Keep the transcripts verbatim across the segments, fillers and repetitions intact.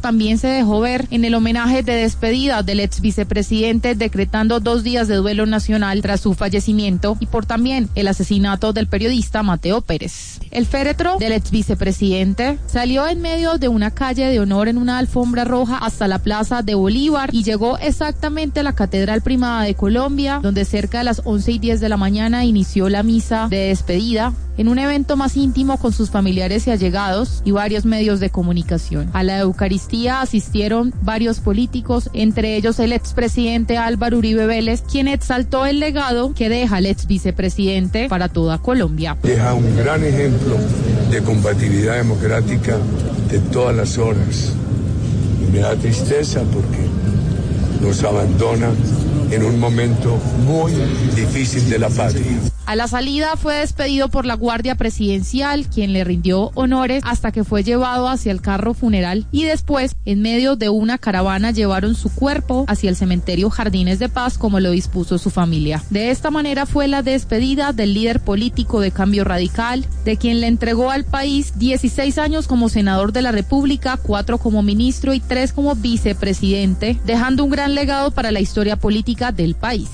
también se dejó ver en el homenaje de despedida del ex vicepresidente, decretando dos días de duelo nacional tras su fallecimiento y por también el asesinato del periodista Mateo Pérez. El féretro del ex vicepresidente salió en medio de una calle de honor en una alfombra roja hasta la Plaza de Bolívar y llegó exactamente a la Catedral Primada de Colombia, donde cerca de las once y diez de la mañana inició la misa de despedida en un evento más íntimo con sus familiares y allegados y varios medios de comunicación. A la Eucaristía asistieron varios políticos, entre ellos el expresidente Álvaro Uribe Vélez, quien exaltó el legado que deja el ex vicepresidente para toda Colombia. Deja un gran ejemplo de combatividad democrática de todas las horas. Y me da tristeza porque nos abandona en un momento muy difícil de la patria. A la salida fue despedido por la Guardia Presidencial, quien le rindió honores hasta que fue llevado hacia el carro funeral y después, en medio de una caravana, llevaron su cuerpo hacia el cementerio Jardines de Paz, como lo dispuso su familia. De esta manera fue la despedida del líder político de Cambio Radical, de quien le entregó al país dieciséis años como senador de la República, cuatro como ministro y tres como vicepresidente, dejando un gran legado para la historia política del país.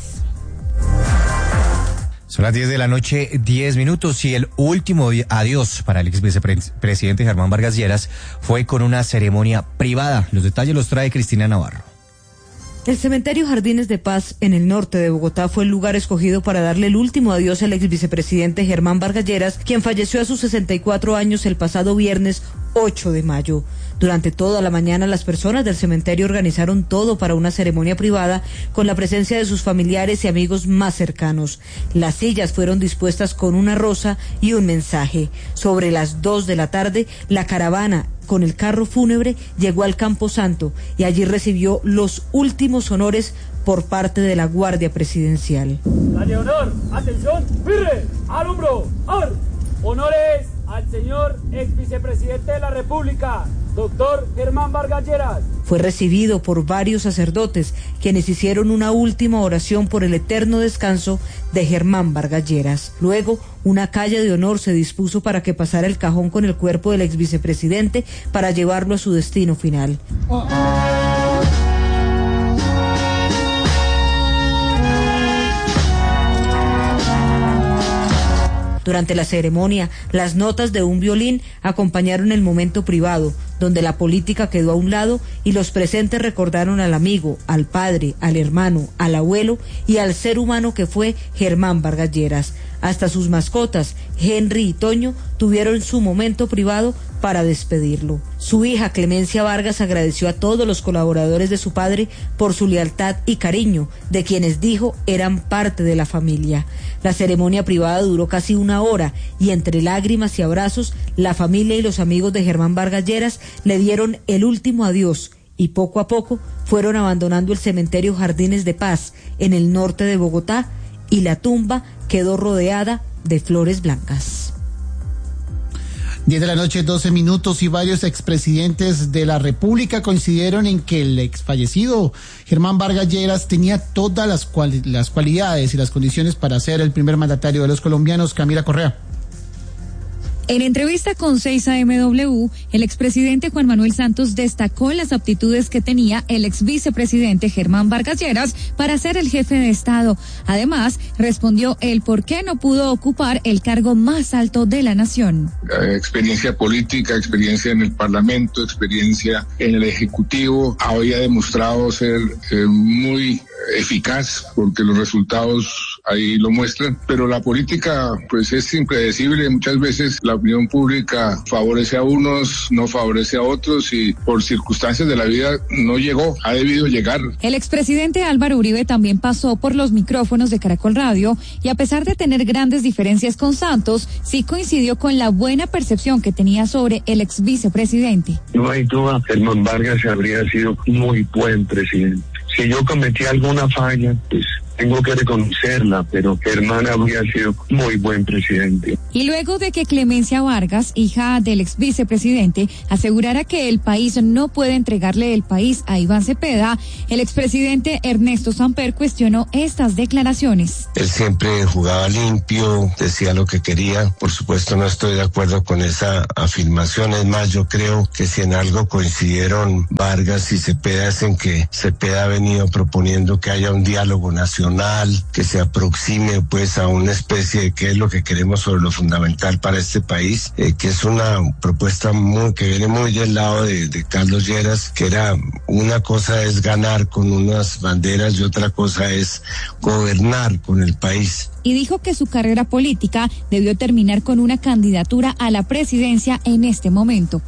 Son las diez de la noche, diez minutos, y el último adiós para el ex vicepresidente Germán Vargas Lleras fue con una ceremonia privada. Los detalles los trae Cristina Navarro. El cementerio Jardines de Paz, en el norte de Bogotá, fue el lugar escogido para darle el último adiós al ex vicepresidente Germán Vargas Lleras, quien falleció a sus sesenta y cuatro años el pasado viernes ocho de mayo. Durante toda la mañana, las personas del cementerio organizaron todo para una ceremonia privada con la presencia de sus familiares y amigos más cercanos. Las sillas fueron dispuestas con una rosa y un mensaje. Sobre las dos de la tarde, la caravana con el carro fúnebre llegó al Camposanto y allí recibió los últimos honores por parte de la Guardia Presidencial. Dale honor, atención, firme, al hombro, ar. Honores al señor ex vicepresidente de la República, doctor Germán Vargas Lleras. Fue recibido por varios sacerdotes, quienes hicieron una última oración por el eterno descanso de Germán Vargas Lleras. Luego, una calle de honor se dispuso para que pasara el cajón con el cuerpo del ex vicepresidente para llevarlo a su destino final. Oh. Durante la ceremonia, las notas de un violín acompañaron el momento privado, donde la política quedó a un lado y los presentes recordaron al amigo, al padre, al hermano, al abuelo y al ser humano que fue Germán Vargas Lleras. Hasta sus mascotas, Henry y Toño, tuvieron su momento privado para despedirlo. Su hija Clemencia Vargas agradeció a todos los colaboradores de su padre por su lealtad y cariño, de quienes dijo eran parte de la familia. La ceremonia privada duró casi una hora y entre lágrimas y abrazos, la familia y los amigos de Germán Vargas Lleras le dieron el último adiós y poco a poco fueron abandonando el cementerio Jardines de Paz en el norte de Bogotá y la tumba quedó rodeada de flores blancas. diez de la noche, doce minutos, y varios expresidentes de la República coincidieron en que el exfallecido Germán Vargas Lleras tenía todas las, cual, las cualidades y las condiciones para ser el primer mandatario de los colombianos. Camila Correa. En entrevista con seis A M W, el expresidente Juan Manuel Santos destacó las aptitudes que tenía el ex vicepresidente Germán Vargas Lleras para ser el jefe de Estado. Además, respondió el por qué no pudo ocupar el cargo más alto de la nación. Experiencia política, experiencia en el Parlamento, experiencia en el Ejecutivo. Había demostrado ser eh, muy eficaz, porque los resultados ahí lo muestran, pero la política pues es impredecible. Muchas veces la opinión pública favorece a unos, no favorece a otros, y por circunstancias de la vida no llegó, ha debido llegar. El expresidente Álvaro Uribe también pasó por los micrófonos de Caracol Radio y a pesar de tener grandes diferencias con Santos, sí coincidió con la buena percepción que tenía sobre el ex vicepresidente. No hay duda, Germán Vargas habría sido muy buen presidente. Si yo cometí alguna falla, pues tengo que reconocerla, pero Germán habría sido muy buen presidente. Y luego de que Clemencia Vargas, hija del ex vicepresidente, asegurara que el país no puede entregarle el país a Iván Cepeda, el expresidente Ernesto Samper cuestionó estas declaraciones. Él siempre jugaba limpio, decía lo que quería. Por supuesto no estoy de acuerdo con esa afirmación. Es más, yo creo que si en algo coincidieron Vargas y Cepeda es en que Cepeda ha venido proponiendo que haya un diálogo nacional, que se aproxime pues a una especie de qué es lo que queremos sobre lo fundamental para este país, eh, que es una propuesta muy, que viene muy del lado de, de Carlos Lleras, que era una cosa es ganar con unas banderas y otra cosa es gobernar con el país. Y dijo que su carrera política debió terminar con una candidatura a la presidencia en este momento.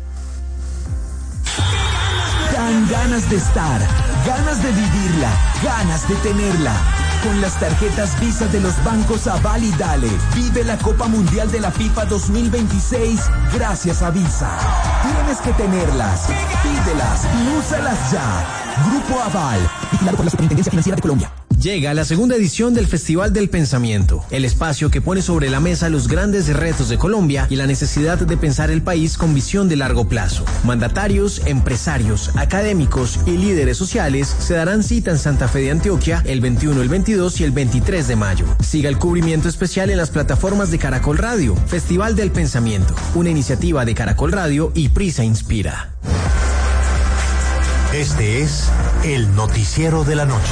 Dan ganas de estar, ganas de vivirla, ganas de tenerla. Con las tarjetas Visa de los bancos Aval y Dale, vive la Copa Mundial de la FIFA dos mil veintiséis gracias a Visa. Tienes que tenerlas, pídelas y úsalas ya. Grupo Aval, vigilado por la Superintendencia Financiera de Colombia. Llega la segunda edición del Festival del Pensamiento, el espacio que pone sobre la mesa los grandes retos de Colombia y la necesidad de pensar el país con visión de largo plazo. Mandatarios, empresarios, académicos y líderes sociales se darán cita en Santa Fe de Antioquia el veintiuno, el veintidós y el veintitrés de mayo. Siga el cubrimiento especial en las plataformas de Caracol Radio. Festival del Pensamiento, una iniciativa de Caracol Radio y Prisa Inspira. Este es el noticiero de la noche.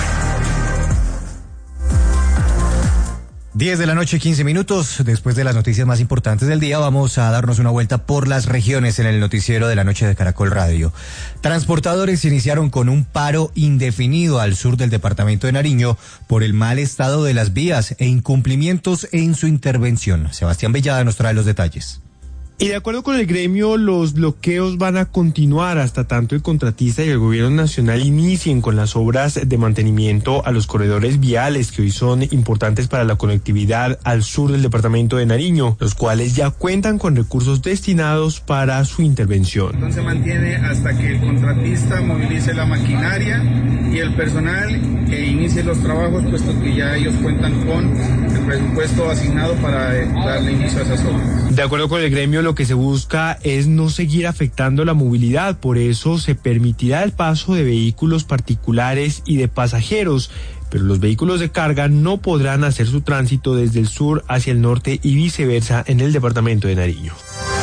diez de la noche, quince minutos. Después de las noticias más importantes del día, vamos a darnos una vuelta por las regiones en el noticiero de la noche de Caracol Radio. Transportadores iniciaron con un paro indefinido al sur del departamento de Nariño por el mal estado de las vías e incumplimientos en su intervención. Sebastián Bellada nos trae los detalles. Y de acuerdo con el gremio, los bloqueos van a continuar hasta tanto el contratista y el gobierno nacional inicien con las obras de mantenimiento a los corredores viales que hoy son importantes para la conectividad al sur del departamento de Nariño, los cuales ya cuentan con recursos destinados para su intervención. Entonces se mantiene hasta que el contratista movilice la maquinaria y el personal e inicie los trabajos, puesto que ya ellos cuentan con el presupuesto asignado para darle inicio a esas obras. De acuerdo con el gremio, lo que se busca es no seguir afectando la movilidad, por eso se permitirá el paso de vehículos particulares y de pasajeros, pero los vehículos de carga no podrán hacer su tránsito desde el sur hacia el norte y viceversa en el departamento de Nariño.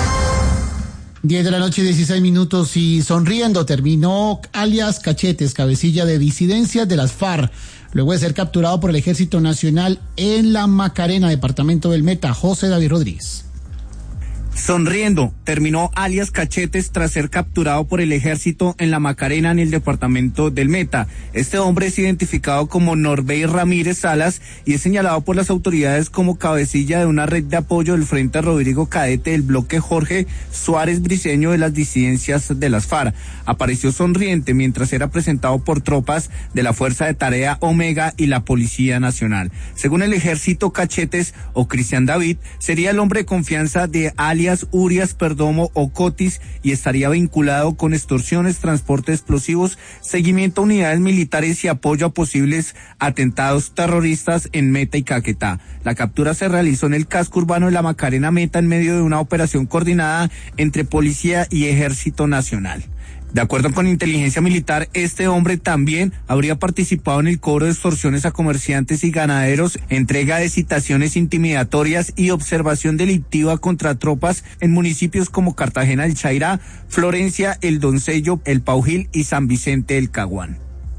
diez de la noche, dieciséis minutos y sonriendo terminó alias Cachetes, cabecilla de disidencias de las FARC, luego de ser capturado por el Ejército Nacional en la Macarena, departamento del Meta. José David Rodríguez. Sonriendo, terminó alias Cachetes tras ser capturado por el ejército en la Macarena en el departamento del Meta. Este hombre es identificado como Norbey Ramírez Salas y es señalado por las autoridades como cabecilla de una red de apoyo del Frente Rodrigo Cadete del bloque Jorge Suárez Briceño de las disidencias de las FARC. Apareció sonriente mientras era presentado por tropas de la Fuerza de Tarea Omega y la Policía Nacional. Según el ejército, Cachetes o Cristian David sería el hombre de confianza de alias Urias Perdomo o Cotis y estaría vinculado con extorsiones, transporte de explosivos, seguimiento a unidades militares y apoyo a posibles atentados terroristas en Meta y Caquetá. La captura se realizó en el casco urbano de la Macarena Meta en medio de una operación coordinada entre Policía y Ejército Nacional. De acuerdo con inteligencia militar, este hombre también habría participado en el cobro de extorsiones a comerciantes y ganaderos, entrega de citaciones intimidatorias y observación delictiva contra tropas en municipios como Cartagena del Chairá, Florencia, El Doncello, El Paujil y San Vicente del Caguán.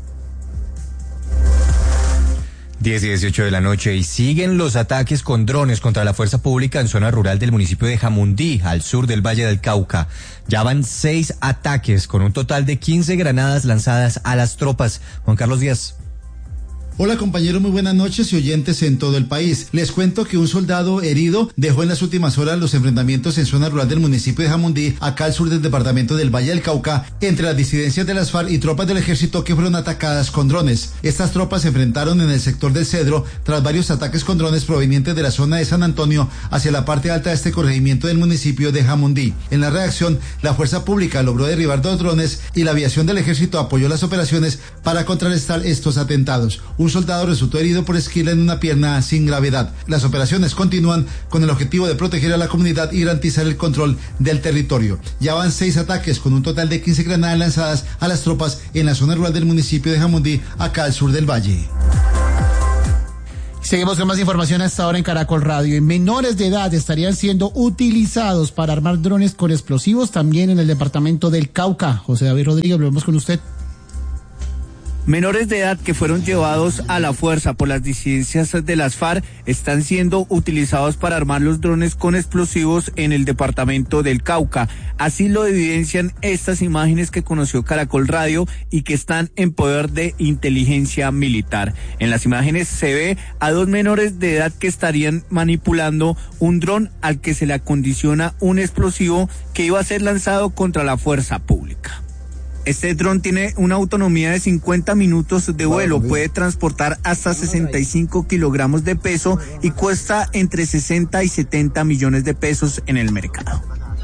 diez y dieciocho de la noche y siguen los ataques con drones contra la fuerza pública en zona rural del municipio de Jamundí, al sur del Valle del Cauca. Ya van seis ataques con un total de quince granadas lanzadas a las tropas. Juan Carlos Díaz. Hola compañeros, muy buenas noches y oyentes en todo el país. Les cuento que un soldado herido dejó en las últimas horas los enfrentamientos en zona rural del municipio de Jamundí, acá al sur del departamento del Valle del Cauca, entre las disidencias de las FARC y tropas del ejército que fueron atacadas con drones. Estas tropas se enfrentaron en el sector del Cedro tras varios ataques con drones provenientes de la zona de San Antonio hacia la parte alta de este corregimiento del municipio de Jamundí. En la reacción, la fuerza pública logró derribar dos drones y la aviación del ejército apoyó las operaciones para contrarrestar estos atentados. Un soldado resultó herido por esquila en una pierna sin gravedad. Las operaciones continúan con el objetivo de proteger a la comunidad y garantizar el control del territorio. Ya van seis ataques con un total de quince granadas lanzadas a las tropas en la zona rural del municipio de Jamundí, acá al sur del valle. Seguimos con más información hasta ahora en Caracol Radio. Menores de edad estarían siendo utilizados para armar drones con explosivos también en el departamento del Cauca. José David Rodríguez, volvemos con usted. Menores de edad que fueron llevados a la fuerza por las disidencias de las FARC están siendo utilizados para armar los drones con explosivos en el departamento del Cauca. Así lo evidencian estas imágenes que conoció Caracol Radio y que están en poder de inteligencia militar. En las imágenes se ve a dos menores de edad que estarían manipulando un dron al que se le acondiciona un explosivo que iba a ser lanzado contra la fuerza pública. Este dron tiene una autonomía de cincuenta minutos de vuelo, puede transportar hasta sesenta y cinco kilogramos de peso y cuesta entre sesenta y setenta millones de pesos en el mercado.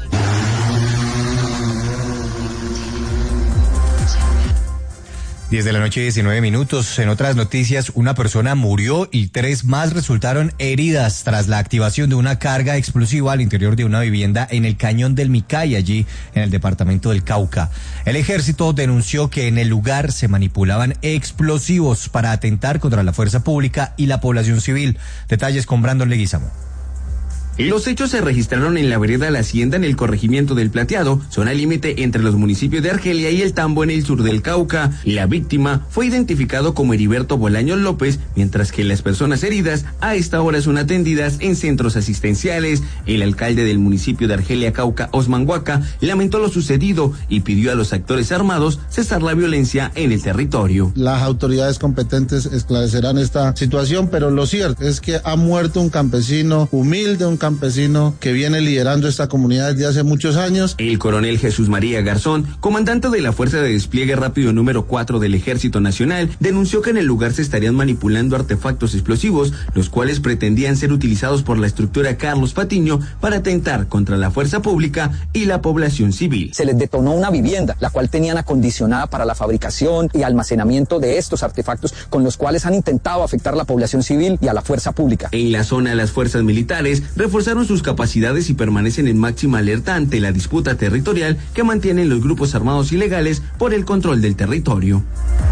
diez de la noche, diecinueve minutos. En otras noticias, una persona murió y tres más resultaron heridas tras la activación de una carga explosiva al interior de una vivienda en el Cañón del Micay, allí en el departamento del Cauca. El ejército denunció que en el lugar se manipulaban explosivos para atentar contra la fuerza pública y la población civil. Detalles con Brandon Leguizamo. Los hechos se registraron en la vereda La Hacienda en el corregimiento del Plateado, zona límite entre los municipios de Argelia y El Tambo en el sur del Cauca. La víctima fue identificado como Heriberto Bolaños López, mientras que las personas heridas a esta hora son atendidas en centros asistenciales. El alcalde del municipio de Argelia Cauca, Osman Huaca, lamentó lo sucedido y pidió a los actores armados cesar la violencia en el territorio. Las autoridades competentes esclarecerán esta situación, pero lo cierto es que ha muerto un campesino humilde, un campesino campesino que viene liderando esta comunidad desde hace muchos años. El coronel Jesús María Garzón, comandante de la Fuerza de Despliegue Rápido número cuatro del Ejército Nacional, denunció que en el lugar se estarían manipulando artefactos explosivos, los cuales pretendían ser utilizados por la estructura Carlos Patiño para atentar contra la fuerza pública y la población civil. Se les detonó una vivienda, la cual tenían acondicionada para la fabricación y almacenamiento de estos artefactos, con los cuales han intentado afectar a la población civil y a la fuerza pública. En la zona, las fuerzas militares reforzaron sus capacidades y permanecen en máxima alerta ante la disputa territorial que mantienen los grupos armados ilegales por el control del territorio.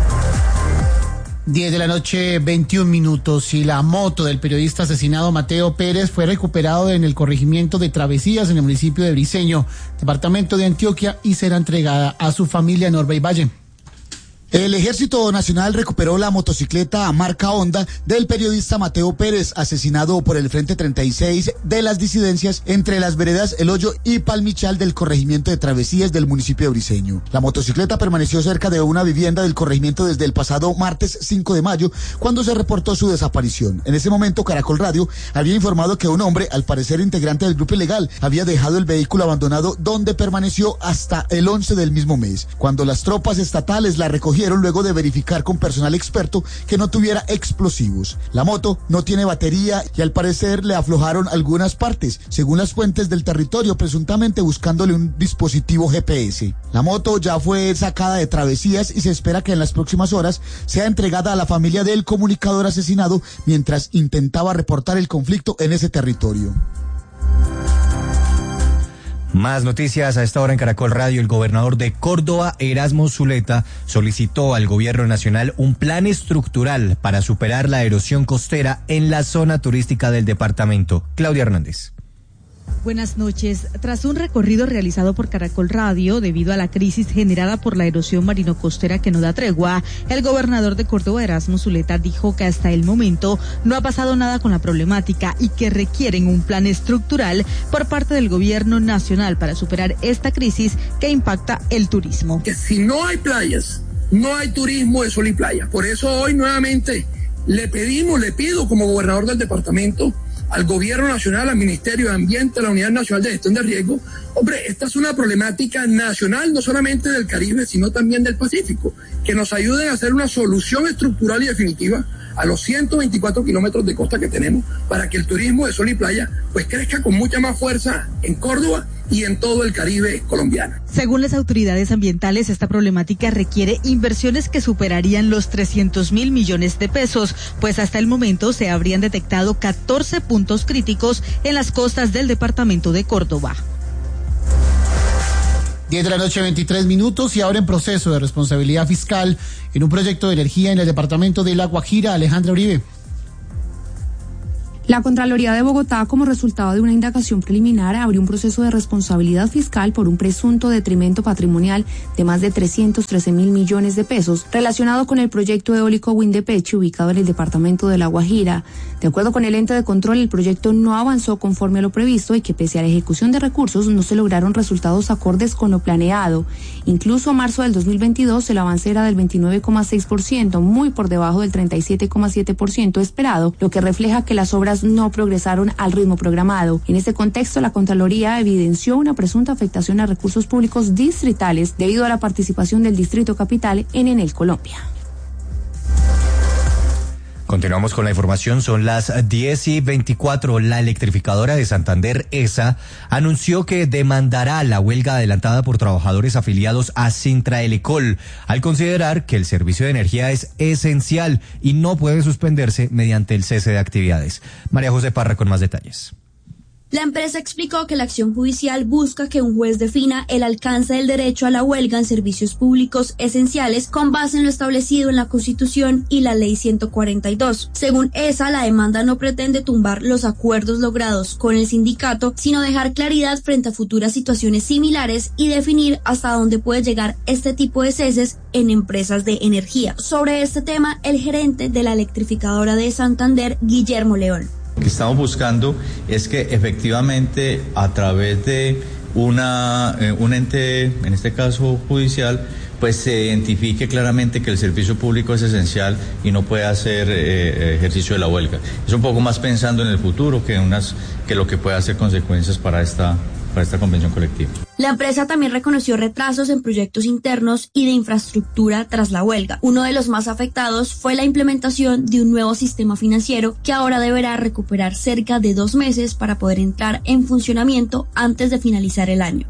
diez de la noche, veintiún minutos, y la moto del periodista asesinado Mateo Pérez fue recuperado en el corregimiento de Travesías en el municipio de Briceño, departamento de Antioquia, y será entregada a su familia en Orbey Valle. El Ejército Nacional recuperó la motocicleta marca Honda del periodista Mateo Pérez, asesinado por el Frente treinta y seis de las disidencias entre las veredas El Hoyo y Palmichal del corregimiento de Travesías del municipio de Briceño. La motocicleta permaneció cerca de una vivienda del corregimiento desde el pasado martes cinco de mayo, cuando se reportó su desaparición. En ese momento, Caracol Radio había informado que un hombre, al parecer integrante del grupo ilegal, había dejado el vehículo abandonado donde permaneció hasta el once del mismo mes, cuando las tropas estatales la recogieron luego de verificar con personal experto que no tuviera explosivos. La moto no tiene batería y al parecer le aflojaron algunas partes, según las fuentes del territorio, presuntamente buscándole un dispositivo G P S. La moto ya fue sacada de Travesías y se espera que en las próximas horas sea entregada a la familia del comunicador asesinado mientras intentaba reportar el conflicto en ese territorio. Más noticias a esta hora en Caracol Radio. El gobernador de Córdoba, Erasmo Zuleta, solicitó al gobierno nacional un plan estructural para superar la erosión costera en la zona turística del departamento. Claudia Hernández. Buenas noches. Tras un recorrido realizado por Caracol Radio, debido a la crisis generada por la erosión marino-costera que no da tregua, el gobernador de Córdoba, Erasmo Zuleta, dijo que hasta el momento no ha pasado nada con la problemática y que requieren un plan estructural por parte del gobierno nacional para superar esta crisis que impacta el turismo. Que si no hay playas, no hay turismo de sol y playa. Por eso hoy nuevamente le pedimos, le pido como gobernador del departamento al Gobierno Nacional, al Ministerio de Ambiente, a la Unidad Nacional de Gestión de Riesgo. Hombre, esta es una problemática nacional, no solamente del Caribe, sino también del Pacífico, que nos ayuden a hacer una solución estructural y definitiva a los ciento veinticuatro kilómetros de costa que tenemos, para que el turismo de sol y playa pues crezca con mucha más fuerza en Córdoba y en todo el Caribe colombiano. Según las autoridades ambientales, esta problemática requiere inversiones que superarían los trescientos mil millones de pesos, pues hasta el momento se habrían detectado catorce puntos críticos en las costas del departamento de Córdoba. diez de la noche, veintitrés minutos, y ahora en proceso de responsabilidad fiscal en un proyecto de energía en el departamento de La Guajira. Alejandra Uribe. La Contraloría de Bogotá, como resultado de una indagación preliminar, abrió un proceso de responsabilidad fiscal por un presunto detrimento patrimonial de más de trescientos trece mil millones de pesos relacionado con el proyecto eólico Windepeche ubicado en el departamento de La Guajira. De acuerdo con el ente de control, el proyecto no avanzó conforme a lo previsto y que pese a la ejecución de recursos no se lograron resultados acordes con lo planeado. Incluso a marzo del dos mil veintidós el avance era del veintinueve coma seis por ciento, muy por debajo del treinta y siete coma siete por ciento esperado, lo que refleja que las obras no progresaron al ritmo programado. En este contexto, la Contraloría evidenció una presunta afectación a recursos públicos distritales debido a la participación del Distrito Capital en Enel Colombia. Continuamos con la información, son las diez y veinticuatro. La electrificadora de Santander, E S A, anunció que demandará la huelga adelantada por trabajadores afiliados a Sintraelecol, al considerar que el servicio de energía es esencial y no puede suspenderse mediante el cese de actividades. María José Parra con más detalles. La empresa explicó que la acción judicial busca que un juez defina el alcance del derecho a la huelga en servicios públicos esenciales con base en lo establecido en la Constitución y la Ley ciento cuarenta y dos. Según E S A, la demanda no pretende tumbar los acuerdos logrados con el sindicato, sino dejar claridad frente a futuras situaciones similares y definir hasta dónde puede llegar este tipo de ceses en empresas de energía. Sobre este tema, el gerente de la electrificadora de Santander, Guillermo León. Lo que estamos buscando es que efectivamente a través de una eh, un ente, en este caso judicial, pues se identifique claramente que el servicio público es esencial y no puede hacer eh, ejercicio de la huelga. Es un poco más pensando en el futuro que unas que lo que puede hacer consecuencias para esta para esta convención colectiva. La empresa también reconoció retrasos en proyectos internos y de infraestructura tras la huelga. Uno de los más afectados fue la implementación de un nuevo sistema financiero que ahora deberá recuperar cerca de dos meses para poder entrar en funcionamiento antes de finalizar el año.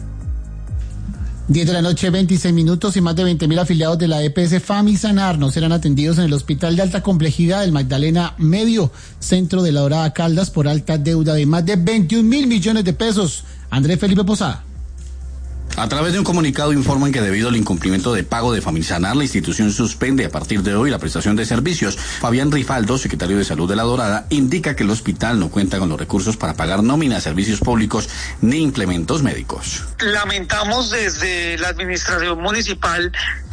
diez de la noche, veintiséis minutos, y más de veinte mil afiliados de la E P S Famisanar no serán atendidos en el Hospital de Alta Complejidad del Magdalena Medio, centro de La Dorada Caldas, por alta deuda de más de veintiún mil millones de pesos. Andrés Felipe Posada. A través de un comunicado informan que debido al incumplimiento de pago de Famisanar, la institución suspende a partir de hoy la prestación de servicios. Fabián Rifaldo, secretario de Salud de La Dorada, indica que el hospital no cuenta con los recursos para pagar nómina, servicios públicos ni implementos médicos. Lamentamos desde la administración municipal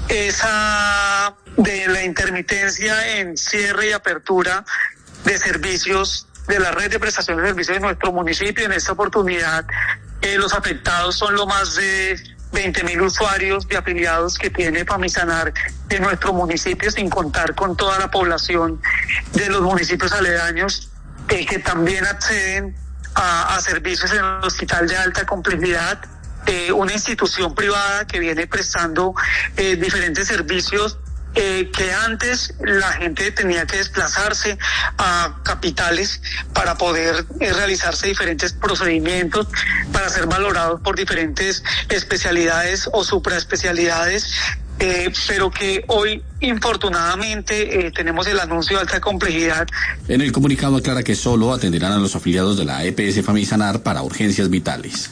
esa de la intermitencia en cierre y apertura de servicios de la red de prestación de servicios de nuestro municipio. En esta oportunidad, eh, los afectados son lo más de veinte mil usuarios de afiliados que tiene Famisanar en nuestro municipio, sin contar con toda la población de los municipios aledaños eh, que también acceden a, a servicios en el Hospital de Alta Complejidad, eh, una institución privada que viene prestando eh, diferentes servicios Eh, que antes la gente tenía que desplazarse a capitales para poder eh, realizarse diferentes procedimientos, para ser valorados por diferentes especialidades o supraespecialidades, eh, pero que hoy infortunadamente eh, tenemos el anuncio de alta complejidad. En el comunicado aclara que solo atenderán a los afiliados de la E P S Famisanar para urgencias vitales.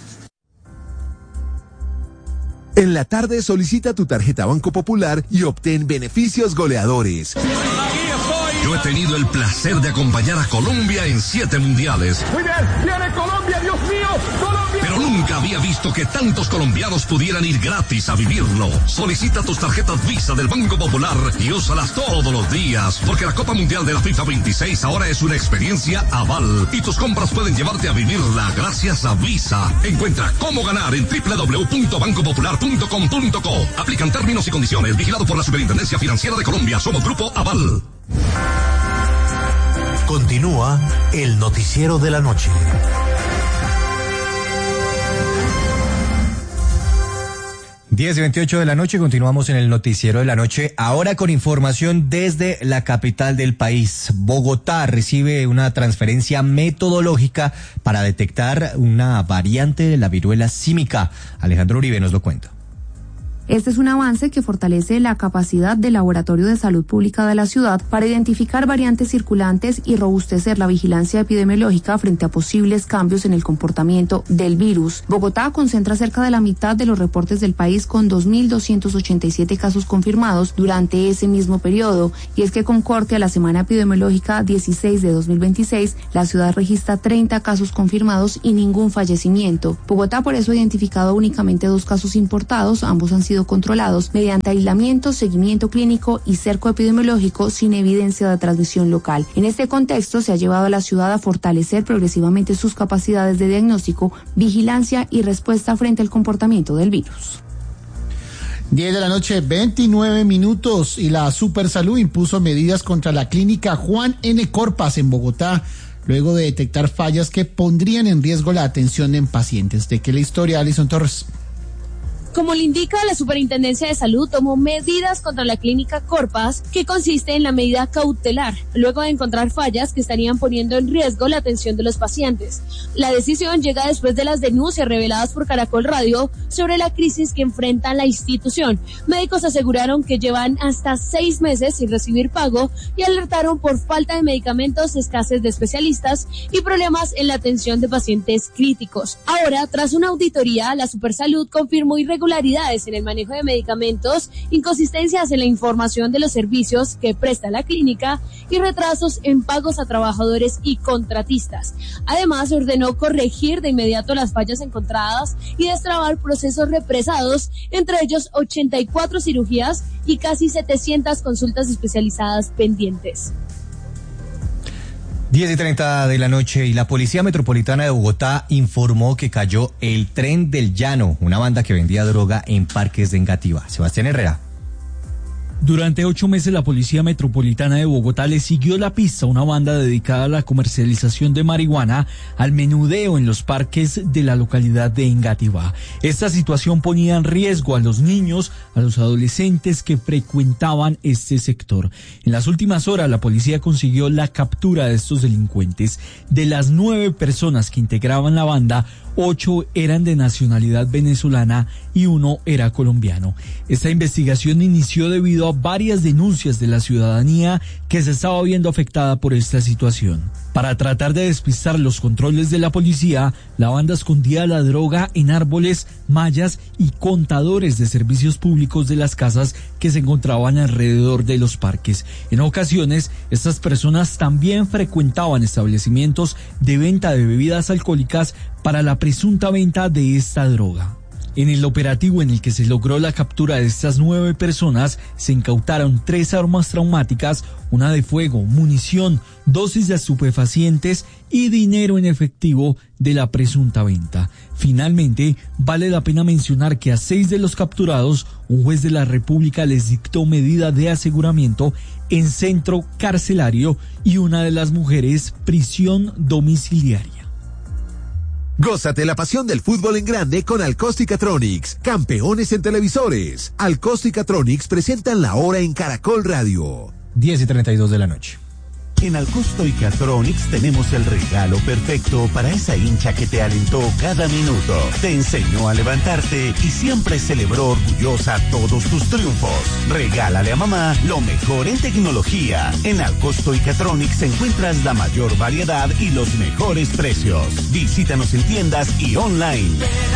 En la tarde solicita tu tarjeta Banco Popular y obtén beneficios goleadores. Yo he tenido el placer de acompañar a Colombia en siete mundiales. Muy bien, viene Colombia, Dios mío, Colombia. Pero nunca había visto que tantos colombianos pudieran ir gratis a vivirlo. Solicita tus tarjetas Visa del Banco Popular y úsalas todos los días, porque la Copa Mundial de la FIFA veintiséis ahora es una experiencia aval y tus compras pueden llevarte a vivirla gracias a Visa. Encuentra cómo ganar en doble u doble u doble u punto banco popular punto com punto co. Aplican términos y condiciones. Vigilado por la Superintendencia Financiera de Colombia. Somos Grupo Aval. Continúa el noticiero de la noche. diez y veintiocho de la noche, continuamos en el noticiero de la noche, ahora con información desde la capital del país. Bogotá recibe una transferencia metodológica para detectar una variante de la viruela símica. Alejandro Uribe nos lo cuenta. Este es un avance que fortalece la capacidad del Laboratorio de Salud Pública de la ciudad para identificar variantes circulantes y robustecer la vigilancia epidemiológica frente a posibles cambios en el comportamiento del virus. Bogotá concentra cerca de la mitad de los reportes del país con dos mil doscientos ochenta y siete casos confirmados durante ese mismo periodo. Y es que con corte a la semana epidemiológica dieciséis de dos mil veintiséis, la ciudad registra treinta casos confirmados y ningún fallecimiento. Bogotá por eso ha identificado únicamente dos casos importados, ambos han sido controlados mediante aislamiento, seguimiento clínico y cerco epidemiológico sin evidencia de transmisión local. En este contexto se ha llevado a la ciudad a fortalecer progresivamente sus capacidades de diagnóstico, vigilancia y respuesta frente al comportamiento del virus. diez de la noche, veintinueve minutos, y la Supersalud impuso medidas contra la clínica Juan N. Corpas en Bogotá, luego de detectar fallas que pondrían en riesgo la atención en pacientes. ¿De qué la historia, Alison Torres? Como le indica, la Superintendencia de Salud tomó medidas contra la clínica Corpas, que consiste en la medida cautelar, luego de encontrar fallas que estarían poniendo en riesgo la atención de los pacientes. La decisión llega después de las denuncias reveladas por Caracol Radio sobre la crisis que enfrenta la institución. Médicos aseguraron que llevan hasta seis meses sin recibir pago y alertaron por falta de medicamentos, escasez de especialistas y problemas en la atención de pacientes críticos. Ahora, tras una auditoría, la Supersalud confirmó irregularidades irregularidades en el manejo de medicamentos, inconsistencias en la información de los servicios que presta la clínica y retrasos en pagos a trabajadores y contratistas. Además, ordenó corregir de inmediato las fallas encontradas y destrabar procesos represados, entre ellos ochenta y cuatro cirugías y casi setecientas consultas especializadas pendientes. diez y treinta de la noche, y la Policía Metropolitana de Bogotá informó que cayó el Tren del Llano, una banda que vendía droga en parques de Engativá. Sebastián Herrera. Durante ocho meses la Policía Metropolitana de Bogotá le siguió la pista a una banda dedicada a la comercialización de marihuana, al menudeo en los parques de la localidad de Engativá. Esta situación ponía en riesgo a los niños, a los adolescentes que frecuentaban este sector. En las últimas horas la policía consiguió la captura de estos delincuentes. De las nueve personas que integraban la banda, ocho eran de nacionalidad venezolana y uno era colombiano. Esta investigación inició debido a varias denuncias de la ciudadanía que se estaba viendo afectada por esta situación. Para tratar de despistar los controles de la policía, la banda escondía la droga en árboles, mallas y contadores de servicios públicos de las casas que se encontraban alrededor de los parques. En ocasiones, estas personas también frecuentaban establecimientos de venta de bebidas alcohólicas para la presunta venta de esta droga. En el operativo en el que se logró la captura de estas nueve personas, se incautaron tres armas traumáticas, una de fuego, munición, dosis de estupefacientes y dinero en efectivo de la presunta venta. Finalmente, vale la pena mencionar que a seis de los capturados, un juez de la República les dictó medida de aseguramiento en centro carcelario y una de las mujeres prisión domiciliaria. Gózate la pasión del fútbol en grande con Alcosticatronics, campeones en televisores. Alcosticatronics presentan la hora en Caracol Radio. diez y treinta y dos de la noche. En Alcosticatronics tenemos el regalo perfecto para esa hincha que te alentó cada minuto, te enseñó a levantarte y siempre celebró orgullosa todos tus triunfos. Regálale a mamá lo mejor en tecnología. En Alcosticatronics encuentras la mayor variedad y los mejores precios. Visítanos en tiendas y online.